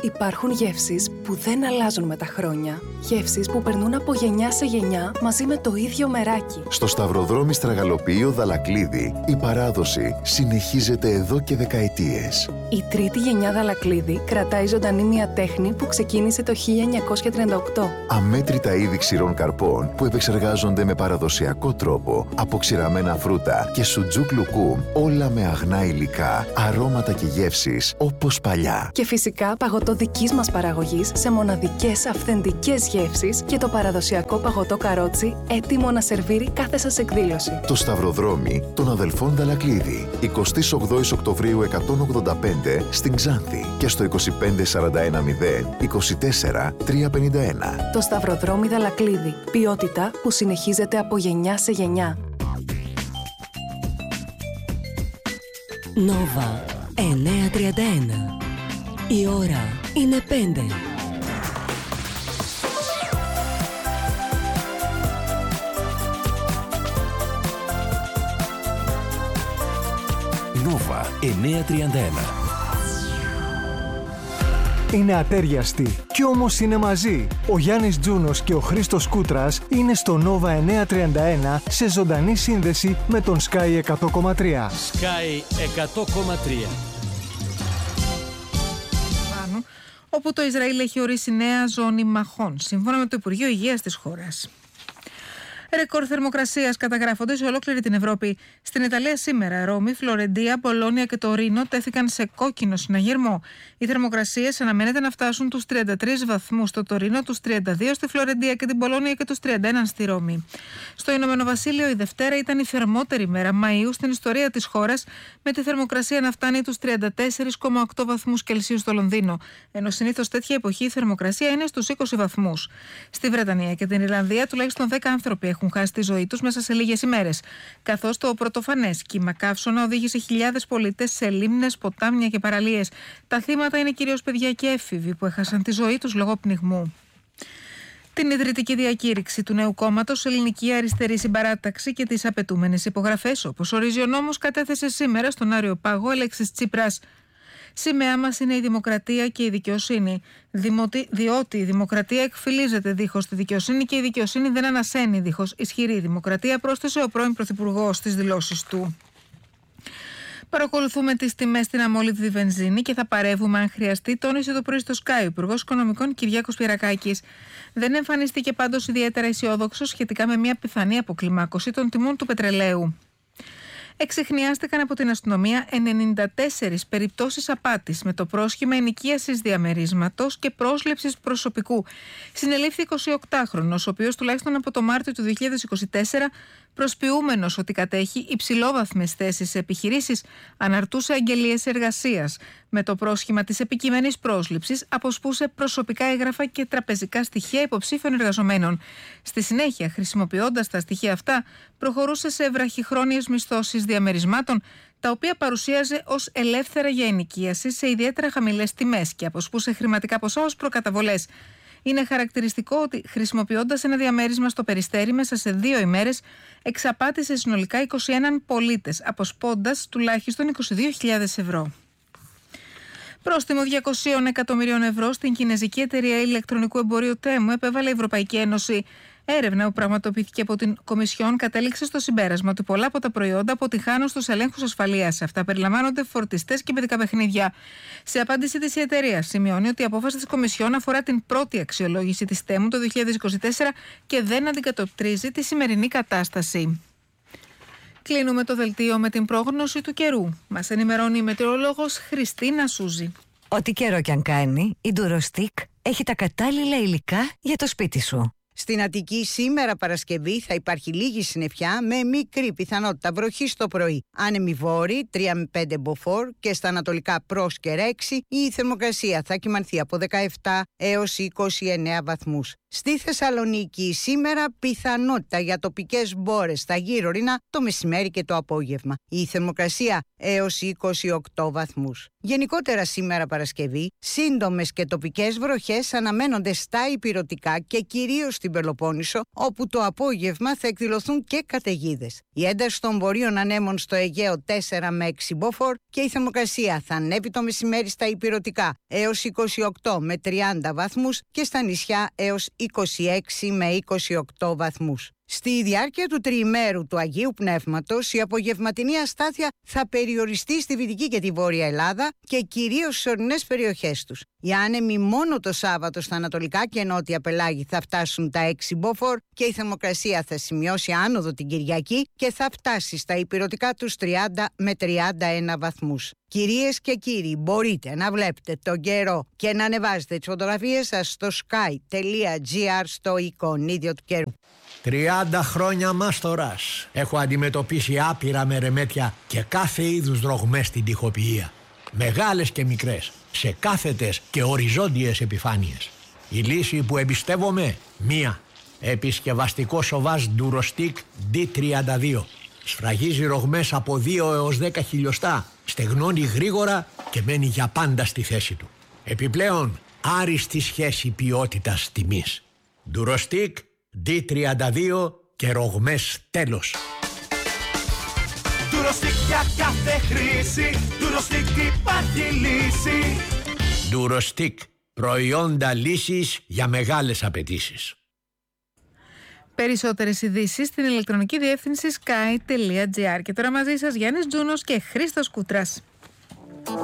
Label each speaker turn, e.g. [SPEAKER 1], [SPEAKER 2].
[SPEAKER 1] Υπάρχουν γεύσεις που δεν αλλάζουν με τα χρόνια. Γεύσεις που περνούν από γενιά σε γενιά μαζί με το ίδιο μεράκι.
[SPEAKER 2] Στο Σταυροδρόμι Στραγαλοποιείο Δαλακλίδη, η παράδοση συνεχίζεται εδώ και δεκαετίες.
[SPEAKER 1] Η τρίτη γενιά Δαλακλίδη κρατάει ζωντανή μια τέχνη που ξεκίνησε το 1938.
[SPEAKER 2] Αμέτρητα είδη ξηρών καρπών που επεξεργάζονται με παραδοσιακό τρόπο, από ξηραμένα φρούτα και σουτζούκ λουκούμ, όλα με αγνά υλικά, αρώματα και γεύσεις όπως παλιά.
[SPEAKER 1] Και φυσικά παγωτό δικής μας παραγωγής σε μοναδικές αυθεντικές γεύσεις και το παραδοσιακό παγωτό καρότσι έτοιμο να σερβίρει κάθε σας εκδήλωση.
[SPEAKER 2] Το Σταυροδρόμι των αδελφών Δαλακλίδη. 28 Οκτωβρίου 185 στην Ξάνθη και στο 25410 24 351.
[SPEAKER 1] Το Σταυροδρόμι Δαλακλίδη. Ποιότητα που συνεχίζεται από γενιά σε γενιά.
[SPEAKER 3] Νόβα 931. Η ώρα είναι 5.
[SPEAKER 4] Νόβα 931.
[SPEAKER 5] Είναι ατέριαστοι κι όμως είναι μαζί. Ο Γιάννης Τζούνος και ο Χρήστος Κούτρας είναι στο Νόβα 931 σε ζωντανή σύνδεση με τον Sky 100,3.
[SPEAKER 4] Sky 100,3.
[SPEAKER 6] Όπου το Ισραήλ έχει ορίσει νέα ζώνη μαχών, σύμφωνα με το Υπουργείο Υγείας της χώρας. Ρεκόρ θερμοκρασίας καταγράφονται σε ολόκληρη την Ευρώπη. Στην Ιταλία σήμερα, Ρώμη, Φλωρεντία, Μπολόνια και Τωρίνο τέθηκαν σε κόκκινο συναγερμό. Οι θερμοκρασίες αναμένεται να φτάσουν τους 33 βαθμούς στο Τωρίνο, τους 32 στη Φλωρεντία και την Μπολόνια και τους 31 στη Ρώμη. Στο Ηνωμένο Βασίλειο, η Δευτέρα ήταν η θερμότερη μέρα Μαΐου στην ιστορία της χώρας, με τη θερμοκρασία να φτάνει τους 34,8 βαθμούς Κελσίου στο Λονδίνο, ενώ συνήθως τέτοια εποχή η θερμοκρασία είναι στους 20 βαθμούς. Στη Βρετανία και την Ιρλανδία, τουλάχιστον 10 άνθρωποι έχουν χάσει τη ζωή τους μέσα σε λίγες ημέρες, καθώς το πρωτοφανές κύμα καύσωνα οδήγησε χιλιάδες πολίτες σε λίμνες, ποτάμια και παραλίες. Τα θύματα είναι κυρίως παιδιά και έφηβοι που έχασαν τη ζωή τους λόγω πνιγμού. Την ιδρυτική διακήρυξη του νέου κόμματος, Ελληνική Αριστερή Συμπαράταξη και τις απαιτούμενες υπογραφές, όπως ορίζει ο νόμος, κατέθεσε σήμερα στον Άριο Πάγο Αλέξης Τσίπρας. Σημαία μας είναι η δημοκρατία και η δικαιοσύνη. Διότι η δημοκρατία εκφυλίζεται δίχως τη δικαιοσύνη και η δικαιοσύνη δεν ανασένει δίχως ισχυρή δημοκρατία, πρόσθεσε ο πρώην Πρωθυπουργός στις δηλώσεις του. Παρακολουθούμε τις τιμές στην αμόλυβδη βενζίνη και θα παρεύουμε αν χρειαστεί, τόνισε το πρωί στο Sky ο Υπουργός Οικονομικών Κυριάκος Πυρακάκης. Δεν εμφανίστηκε πάντως ιδιαίτερα αισιόδοξο σχετικά με μια πιθανή αποκλιμάκωση των τιμών του πετρελαίου. Εξιχνιάστηκαν από την αστυνομία 94 περιπτώσεις απάτης με το πρόσχημα ενοικίασης διαμερίσματος και πρόσληψης προσωπικού. Συνελήφθη 28χρονος, ο οποίος τουλάχιστον από το Μάρτιο του 2024, προσποιούμενος ότι κατέχει υψηλόβαθμες θέσεις σε επιχειρήσεις, αναρτούσε αγγελίες εργασίας. Με το πρόσχημα της επικείμενης πρόσληψης, αποσπούσε προσωπικά έγγραφα και τραπεζικά στοιχεία υποψήφιων εργαζομένων. Στη συνέχεια, χρησιμοποιώντας τα στοιχεία αυτά, προχωρούσε σε βραχυχρόνιες μισθώσεις διαμερισμάτων, τα οποία παρουσίαζε ως ελεύθερα για ενοικίαση σε ιδιαίτερα χαμηλές τιμές και αποσπούσε χρηματικά ποσά ως προκαταβολές. Είναι χαρακτηριστικό ότι, χρησιμοποιώντας ένα διαμέρισμα στο Περιστέρι μέσα σε 2 ημέρες, εξαπάτησε συνολικά 21 πολίτες, αποσπώντας τουλάχιστον 22.000 ευρώ. Πρόστιμο 200 εκατομμυρίων ευρώ στην κινεζική εταιρεία ηλεκτρονικού εμπορίου Temu επέβαλε η Ευρωπαϊκή Ένωση. Έρευνα που πραγματοποιήθηκε από την Κομισιόν κατέληξε στο συμπέρασμα ότι πολλά από τα προϊόντα αποτυχάνουν στους ελέγχους ασφαλείας. Αυτά περιλαμβάνονται φορτιστές και παιδικά παιχνίδια. Σε απάντηση της η εταιρεία σημειώνει ότι η απόφαση της Κομισιόν αφορά την πρώτη αξιολόγηση της Temu το 2024 και δεν αντικατοπτρίζει τη σημερινή κατάσταση. Κλείνουμε το δελτίο με την πρόγνωση του καιρού. Μας ενημερώνει η μετεωρολόγος Χριστίνα Σούζη.
[SPEAKER 7] Ό,τι καιρό κι αν κάνει, η Ντουροστίκ έχει τα κατάλληλα υλικά για το σπίτι σου.
[SPEAKER 8] Στην Αττική σήμερα Παρασκευή θα υπάρχει λίγη συννεφιά με μικρή πιθανότητα βροχής το πρωί. Άνεμη βόρη 3 με 5 μποφόρ και στα ανατολικά Πρόσκαιρα 6 η θερμοκρασία θα κυμανθεί από 17 έως 29 βαθμούς. Στη Θεσσαλονίκη σήμερα πιθανότητα για τοπικές μπόρες στα γύρω-ρήνα το μεσημέρι και το απόγευμα. Η θερμοκρασία έως 28 βαθμούς. Γενικότερα σήμερα Παρασκευή, σύντομες και τοπικές βροχές αναμένονται στα ηπειρωτικά και κυρίως στην Πελοπόννησο, όπου το απόγευμα θα εκδηλωθούν και καταιγίδες. Η ένταση των βορείων ανέμων στο Αιγαίο 4 με 6 μποφόρ και η θερμοκρασία θα ανέβει το μεσημέρι στα ηπειρωτικά έως 28 με 30 βαθμούς και στα νησιά έως 26 με 28 βαθμούς. Στη διάρκεια του τριημέρου του Αγίου Πνεύματος, η απογευματινή αστάθεια θα περιοριστεί στη Δυτική και τη Βόρεια Ελλάδα και κυρίως στις ορεινές περιοχές τους. Οι άνεμοι μόνο το Σάββατο στα ανατολικά και νότια πελάγη θα φτάσουν τα 6 μποφόρ και η θερμοκρασία θα σημειώσει άνοδο την Κυριακή και θα φτάσει στα ηπειρωτικά τους 30 με 31 βαθμούς. Κυρίες και κύριοι, μπορείτε να βλέπετε τον καιρό και να ανεβάζετε τις φωτογραφίες σας στο sky.gr στο εικονίδιο του καιρού.
[SPEAKER 9] 30 χρόνια μάστορας. Έχω αντιμετωπίσει άπειρα μερεμέτια και κάθε είδους ρογμές στην τοιχοποιία. Μεγάλες και μικρές, σε κάθετες και οριζόντιες επιφάνειες. Η λύση που εμπιστεύομαι, μία. Επισκευαστικό σοβάζ Durostic D32. Σφραγίζει ρογμές από 2 έως 10 χιλιοστά, στεγνώνει γρήγορα και μένει για πάντα στη θέση του. Επιπλέον, άριστη σχέση ποιότητας τιμής. Durostic D32 και ρογμές τέλος.
[SPEAKER 10] Durostic για κάθε χρήση, Durostic υπάρχει λύση.
[SPEAKER 9] Durostic, προϊόντα λύσης για μεγάλες απαιτήσεις.
[SPEAKER 6] Περισσότερες ειδήσεις στην ηλεκτρονική διεύθυνση sky.gr. Και τώρα μαζί σας Γιάννης Τζούνος και Χρήστος Κούτρας.